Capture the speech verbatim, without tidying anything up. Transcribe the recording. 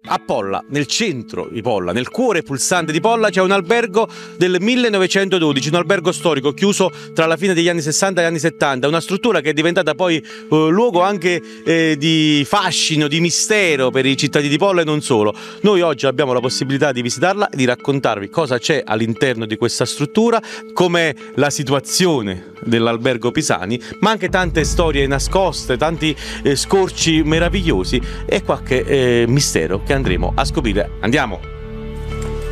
A Polla, nel centro di Polla, nel cuore pulsante di Polla, c'è un albergo del millenovecentododici, un albergo storico chiuso tra la fine degli anni sessanta e gli anni settanta, una struttura che è diventata poi eh, luogo anche eh, di fascino, di mistero per i cittadini di Polla e non solo. Noi oggi abbiamo la possibilità di visitarla e di raccontarvi cosa c'è all'interno di questa struttura, com'è la situazione dell'albergo Pisani, ma anche tante storie nascoste, tanti eh, scorci meravigliosi e qualche eh, mistero che andremo a scoprire. Andiamo!